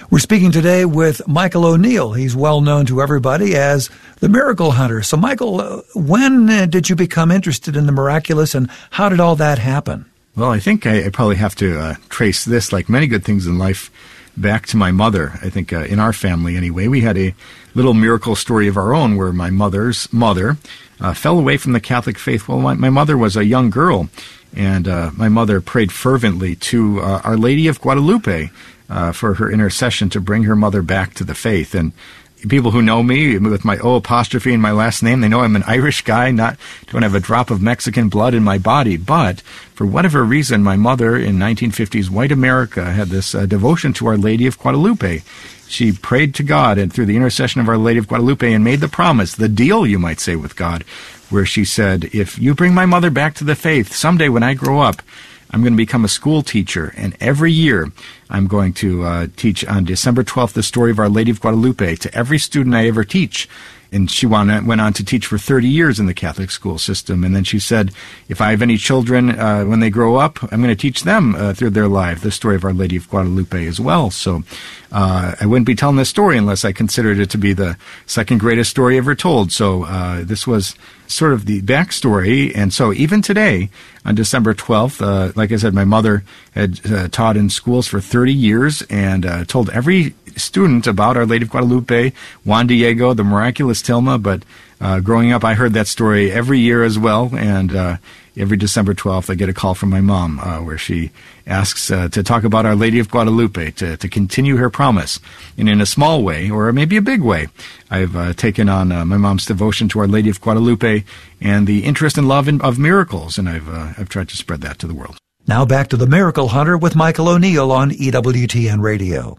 We're speaking today with Michael O'Neill. He's well known to everybody as the Miracle Hunter. So, Michael, when did you become interested in the miraculous, and how did all that happen? Well, I think I probably have to trace this, like many good things in life, back to my mother. I think in our family, anyway, we had a little miracle story of our own where my mother's mother fell away from the Catholic faith. Well, my mother was a young girl, and my mother prayed fervently to Our Lady of Guadalupe for her intercession to bring her mother back to the faith. And people who know me with my O apostrophe in my last name, they know I'm an Irish guy, don't have a drop of Mexican blood in my body. But for whatever reason, my mother in 1950s white America had this devotion to Our Lady of Guadalupe. She prayed to God and through the intercession of Our Lady of Guadalupe and made the promise, the deal, you might say, with God, where she said, if you bring my mother back to the faith, someday when I grow up, I'm going to become a school teacher, and every year I'm going to teach on December 12th the story of Our Lady of Guadalupe to every student I ever teach. And she went on to teach for 30 years in the Catholic school system. And then she said, if I have any children, when they grow up, I'm going to teach them through their life the story of Our Lady of Guadalupe as well. So I wouldn't be telling this story unless I considered it to be the second greatest story ever told. So this was sort of the backstory. And so even today, on December 12th, like I said, my mother had taught in schools for 30 years and told every student about Our Lady of Guadalupe, Juan Diego, the miraculous Tilma. But growing up, I heard that story every year as well. And every December 12th, I get a call from my mom where she asks to talk about Our Lady of Guadalupe, to continue her promise. And in a small way, or maybe a big way, I've taken on my mom's devotion to Our Lady of Guadalupe and the interest and love of miracles, and I've tried to spread that to the world. Now back to the Miracle Hunter with Michael O'Neill on EWTN Radio.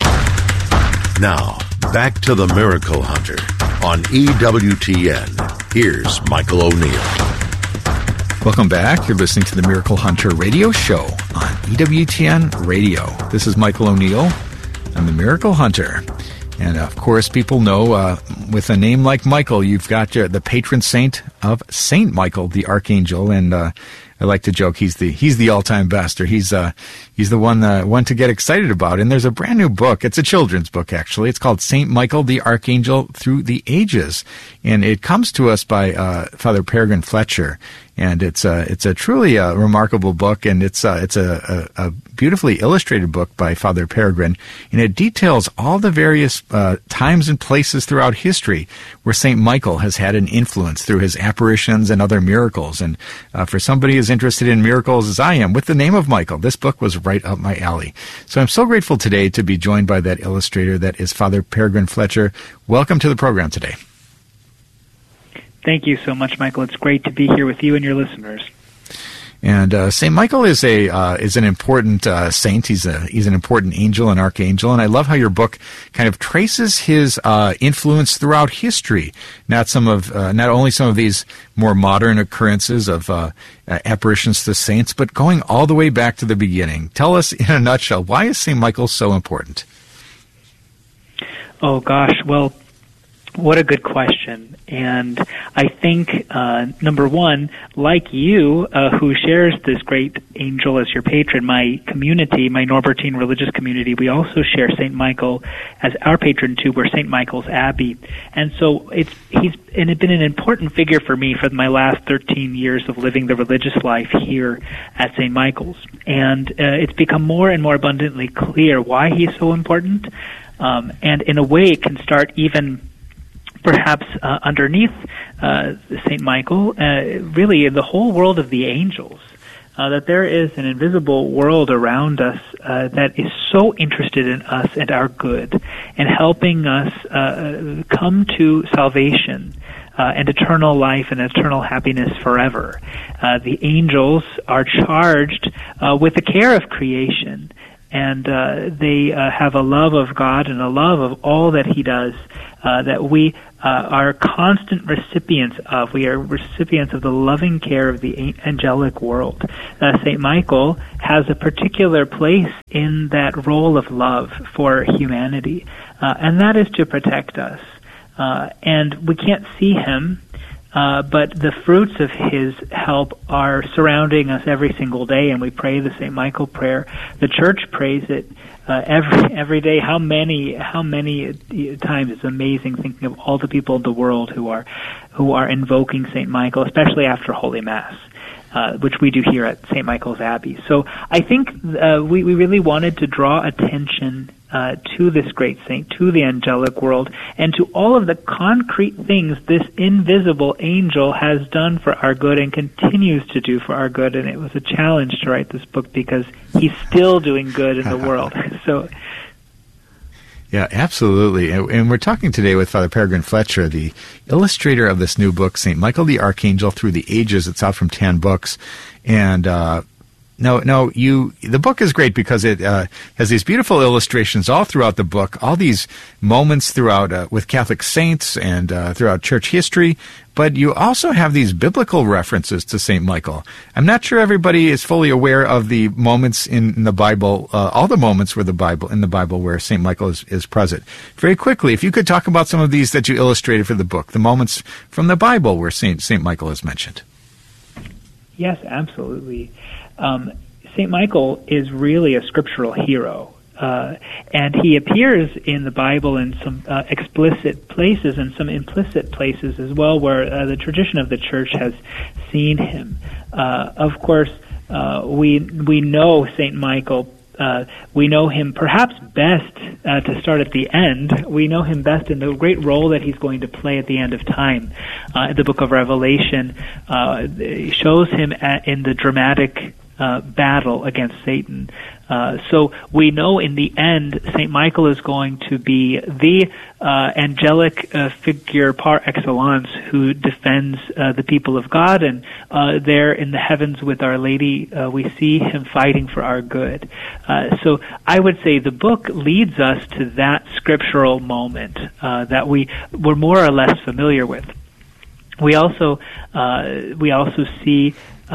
Now, back to the Miracle Hunter on EWTN. Here's Michael O'Neill. Welcome back. You're listening to the Miracle Hunter radio show on EWTN Radio. This is Michael O'Neill. I'm the Miracle Hunter. And, of course, people know with a name like Michael, you've got the patron saint of Saint Michael, the Archangel. And I like to joke he's the all-time best, or he's the one to get excited about. And there's a brand new book. It's a children's book, actually. It's called Saint Michael the Archangel Through the Ages, and it comes to us by Father Peregrine Fletcher. And it's a truly remarkable book, and it's a beautifully illustrated book by Father Peregrine, and it details all the various times and places throughout history where Saint Michael has had an influence through his apparitions and other miracles. And for somebody as interested in miracles as I am, with the name of Michael, this book was right up my alley. So I'm so grateful today to be joined by that illustrator that is Father Peregrine Fletcher. Welcome to the program today. Thank you so much, Michael. It's great to be here with you and your listeners. And Saint Michael is an important saint. He's an important angel, an archangel, and I love how your book kind of traces his influence throughout history. Not only some of these more modern occurrences of apparitions to saints, but going all the way back to the beginning. Tell us in a nutshell, why is Saint Michael so important? Oh gosh, well, what a good question. And I think, number one, like you, who shares this great angel as your patron, my community, my Norbertine religious community, we also share St. Michael as our patron too. We're St. Michael's Abbey. And so he's been an important figure for me for my last 13 years of living the religious life here at St. Michael's. And it's become more and more abundantly clear why he's so important. And in a way, it can start even perhaps underneath St. Michael, really in the whole world of the angels, that there is an invisible world around us that is so interested in us and our good, and helping us come to salvation and eternal life and eternal happiness forever. The angels are charged with the care of creation, and they have a love of God and a love of all that He does that we are constant recipients of. We are recipients of the loving care of the angelic world. St. Michael has a particular place in that role of love for humanity, and that is to protect us. And we can't see him, but the fruits of his help are surrounding us every single day, and we pray the St. Michael prayer. The Church prays it every day. How many times? It's amazing thinking of all the people in the world who are invoking St. Michael, especially after Holy Mass, which we do here at St. Michael's Abbey. So I think we really wanted to draw attention to this great saint, to the angelic world, and to all of the concrete things this invisible angel has done for our good and continues to do for our good. And it was a challenge to write this book because he's still doing good in the world. So, yeah, absolutely. And we're talking today with Father Peregrine Fletcher, the illustrator of this new book, St. Michael the Archangel Through the Ages. It's out from Tan Books. And the book is great because it has these beautiful illustrations all throughout the book, all these moments throughout with Catholic saints and throughout church history, but you also have these biblical references to St. Michael. I'm not sure everybody is fully aware of the moments in the Bible, all the moments in the Bible where St. Michael is present. Very quickly, if you could talk about some of these that you illustrated for the book, the moments from the Bible where St. Michael is mentioned. Yes, absolutely. St. Michael is really a scriptural hero, and he appears in the Bible in some explicit places and some implicit places as well, where the tradition of the Church has seen him. Of course, we know St. Michael. We know him perhaps best, to start at the end, we know him best in the great role that he's going to play at the end of time. The book of Revelation shows him in the dramatic battle against Satan. So we know in the end St. Michael is going to be the angelic figure par excellence who defends the people of God, and there in the heavens with Our Lady we see him fighting for our good. So I would say the book leads us to that scriptural moment that we're more or less familiar with. We also see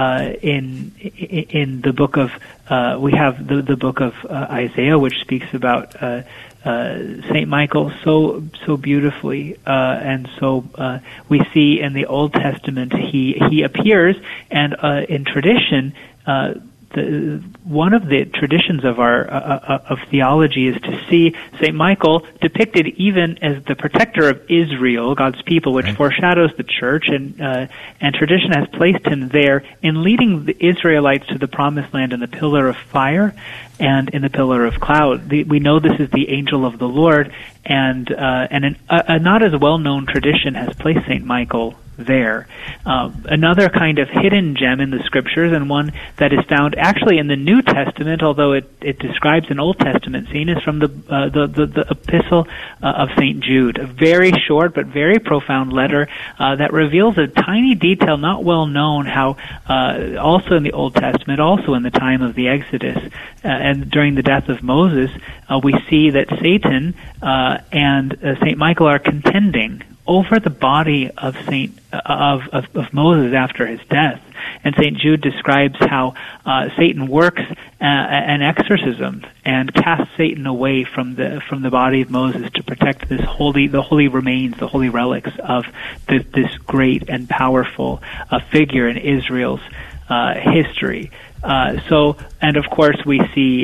in the book of we have the book of Isaiah, which speaks about Saint Michael so beautifully, and so we see in the Old Testament he appears, and in tradition. One of the traditions of our of theology is to see Saint Michael depicted even as the protector of Israel, God's people, which foreshadows the Church, and tradition has placed him there in leading the Israelites to the Promised Land in the pillar of fire and in the pillar of cloud. We know this is the angel of the Lord, and a not as well known tradition has placed Saint Michael there. Another kind of hidden gem in the Scriptures, and one that is found actually in the New Testament, although it describes an Old Testament scene, is from the epistle of St. Jude, a very short but very profound letter that reveals a tiny detail not well known, how also in the Old Testament, also in the time of the Exodus, and during the death of Moses, we see that Satan and St. Michael are contending over the body of Moses after his death. And St. Jude describes how Satan works an exorcism and casts Satan away from the body of Moses to protect the holy remains, the holy relics of this great and powerful figure in Israel's history. And of course we see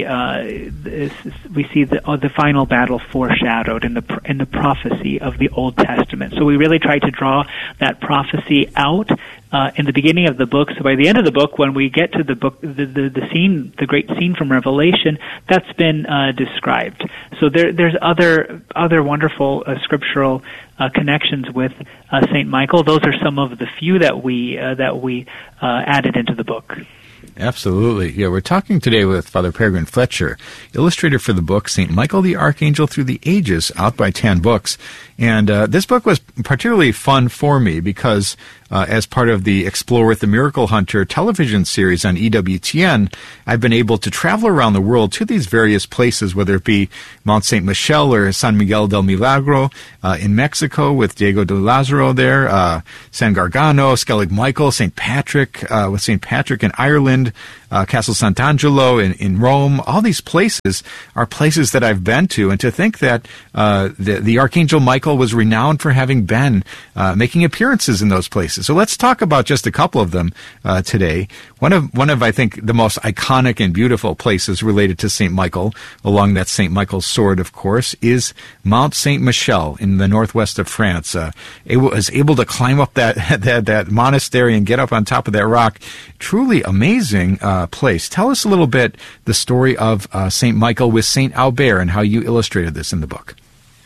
the final battle foreshadowed in the prophecy of the Old Testament. So we really try to draw that prophecy out in the beginning of the book. So by the end of the book, when we get to the book, the scene, the great scene from Revelation, that's been described. So there's other wonderful scriptural connections with Saint Michael. Those are some of the few that we added into the book. Absolutely. Yeah, we're talking today with Father Peregrine Fletcher, illustrator for the book St. Michael the Archangel Through the Ages, out by Tan Books. And this book was particularly fun for me because as part of the Explore with the Miracle Hunter television series on EWTN, I've been able to travel around the world to these various places, whether it be Mount St. Michel or San Miguel del Milagro in Mexico with Diego de Lázaro there, San Gargano, Skellig Michael, St. Patrick, with St. Patrick in Ireland, Switzerland, Castle Sant'Angelo in Rome. All these places are places that I've been to, and to think that the Archangel Michael was renowned for having been making appearances in those places. So let's talk about just a couple of them today. One of I think the most iconic and beautiful places related to Saint Michael, along that Saint Michael's sword, of course, is Mount Saint Michel in the northwest of France. It was able to climb up that monastery and get up on top of that rock. Truly amazing place. Tell us a little bit the story of Saint Michael with Saint Albert and how you illustrated this in the book.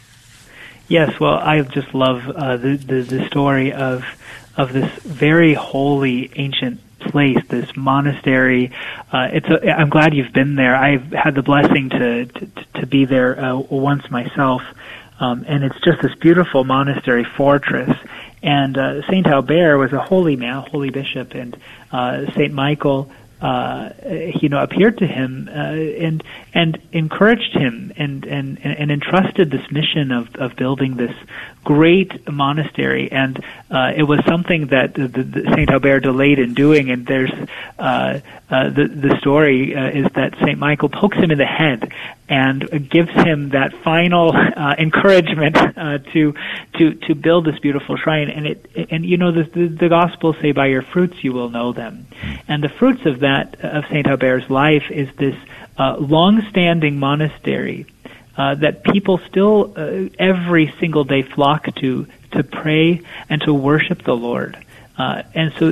Yes, well, I just love the story of this very holy ancient place, this monastery. I'm glad you've been there. I've had the blessing to be there once myself, and it's just this beautiful monastery fortress. And Saint Albert was a holy man, a holy bishop, and Saint Michael appeared to him and encouraged him and entrusted this mission of building this great monastery. And it was something that the Saint Albert delayed in doing. And there's the story is that Saint Michael pokes him in the head and gives him that final encouragement to build this beautiful shrine. And the Gospels say, "By your fruits you will know them." And the fruits of Saint Albert's life is this long-standing monastery that people still every single day flock to pray and to worship the Lord. And so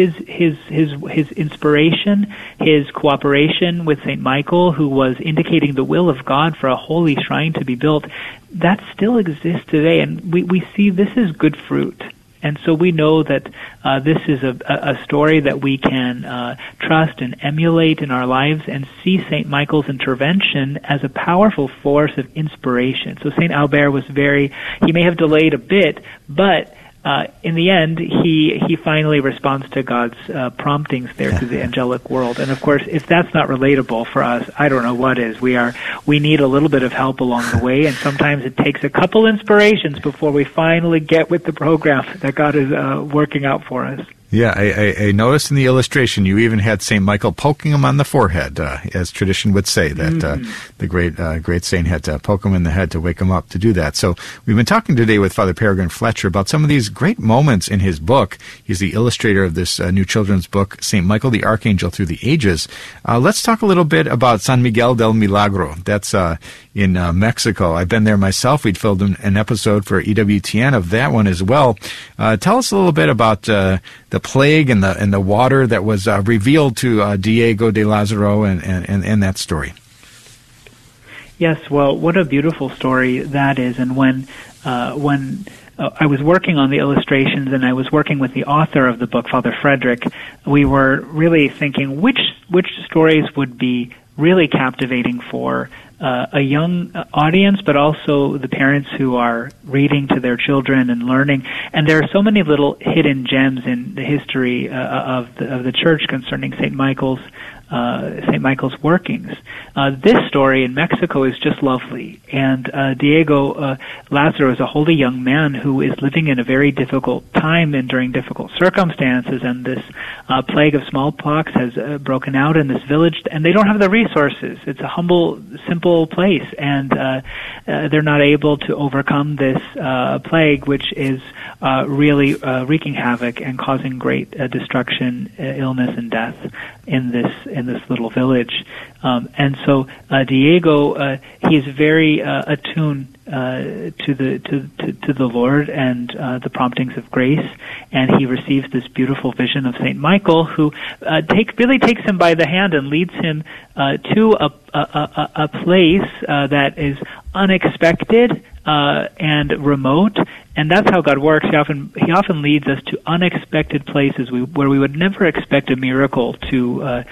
his inspiration, his cooperation with Saint Michael, who was indicating the will of God for a holy shrine to be built, that still exists today. And we see this is good fruit. And so we know that this is a story that we can trust and emulate in our lives, and see St. Michael's intervention as a powerful force of inspiration. So St. Albert was he may have delayed a bit, but in the end, he finally responds to God's promptings there through the angelic world. And of course, if that's not relatable for us, I don't know what is. We need a little bit of help along the way, and sometimes it takes a couple inspirations before we finally get with the program that God is working out for us. Yeah, I noticed in the illustration you even had St. Michael poking him on the forehead, as tradition would say, that the great saint had to poke him in the head to wake him up to do that. So we've been talking today with Father Peregrine Fletcher about some of these great moments in his book. He's the illustrator of this new children's book, St. Michael the Archangel Through the Ages. Let's talk a little bit about San Miguel del Milagro. That's in Mexico. I've been there myself. We'd filmed an episode for EWTN of that one as well. Tell us a little bit about the plague and the water that was revealed to Diego de Lazaro and that story. Yes, well, what a beautiful story that is. And when I was working on the illustrations and I was working with the author of the book, Father Frederick, we were really thinking which stories would be really captivating for a young audience, but also the parents who are reading to their children and learning. And there are so many little hidden gems in the history of the Church concerning St. Michael's workings. This story in Mexico is just lovely. And Diego Lazaro is a holy young man who is living in a very difficult time and during difficult circumstances. And this plague of smallpox has broken out in this village, and they don't have the resources. It's a humble, simple place, and they're not able to overcome this plague, which is really wreaking havoc and causing great destruction, illness, and death in this little village. And so Diego, he is very attuned to the Lord and the promptings of grace, and he receives this beautiful vision of Saint Michael, who really takes him by the hand and leads him to a place that is unexpected and remote. And that's how God works. He often leads us to unexpected places where we would never expect a miracle to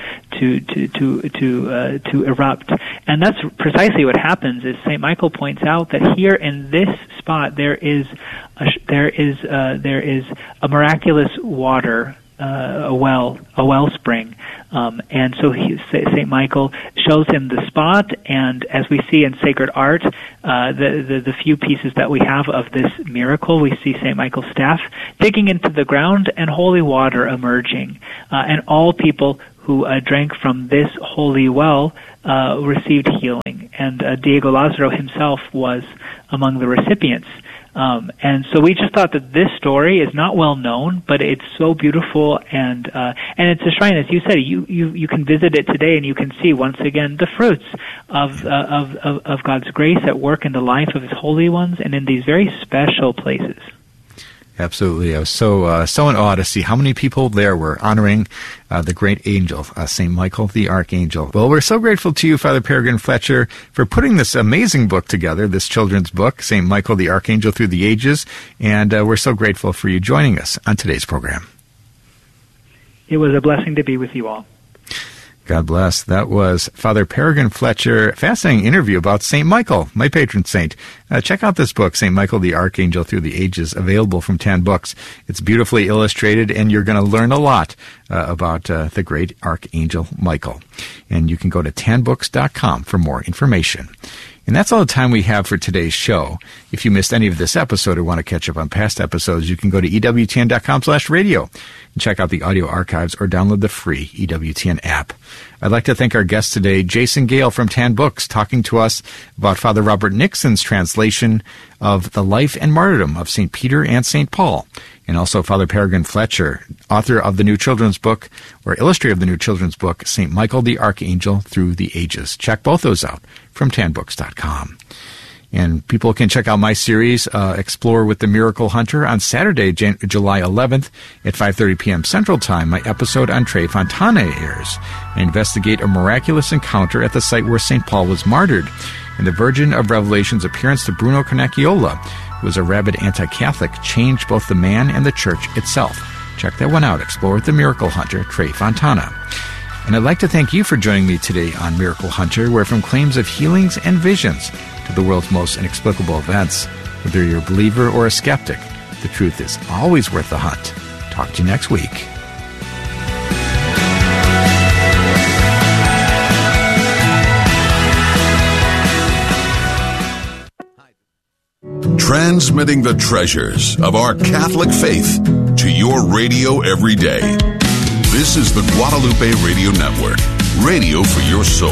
erupt. And that's precisely what happens. Is Saint Michael points out that here in this spot there is a miraculous water, a wellspring. And so St. Michael shows him the spot, and as we see in sacred art, the few pieces that we have of this miracle, we see St. Michael's staff digging into the ground and holy water emerging. And all people who drank from this holy well received healing, and Diego Lázaro himself was among the recipients. And so we just thought that this story is not well known, but it's so beautiful, and it's a shrine, as you said. You can visit it today, and you can see once again the fruits of God's grace at work in the life of His holy ones, and in these very special places. Absolutely. I was so in awe to see how many people there were honoring the great angel, St. Michael the Archangel. Well, we're so grateful to you, Father Peregrine Fletcher, for putting this amazing book together, this children's book, St. Michael the Archangel Through the Ages, and we're so grateful for you joining us on today's program. It was a blessing to be with you all. God bless. That was Father Peregrine Fletcher. Fascinating interview about St. Michael, my patron saint. Check out this book, St. Michael the Archangel Through the Ages, available from Tan Books. It's beautifully illustrated, and you're going to learn a lot about the great Archangel Michael. And you can go to tanbooks.com for more information. And that's all the time we have for today's show. If you missed any of this episode or want to catch up on past episodes, you can go to EWTN.com/radio and check out the audio archives or download the free EWTN app. I'd like to thank our guest today, Jason Gale from Tan Books, talking to us about Father Robert Nixon's translation of The Life and Martyrdom of St. Peter and St. Paul, and also Father Peregrine Fletcher, author of the new children's book, or illustrator of the new children's book, St. Michael the Archangel Through the Ages. Check both those out from tanbooks.com. And people can check out my series, Explore with the Miracle Hunter, on Saturday, July 11th at 5:30 p.m. Central Time. My episode on Tre Fontana airs. I investigate a miraculous encounter at the site where St. Paul was martyred, and the Virgin of Revelation's appearance to Bruno Carnacchiola, who was a rabid anti-Catholic, changed both the man and the church itself. Check that one out, Explore with the Miracle Hunter, Tre Fontana. And I'd like to thank you for joining me today on Miracle Hunter, where from claims of healings and visions to the world's most inexplicable events, whether you're a believer or a skeptic, the truth is always worth the hunt. Talk to you next week. Transmitting the treasures of our Catholic faith to your radio every day. This is the Guadalupe Radio Network, radio for your soul.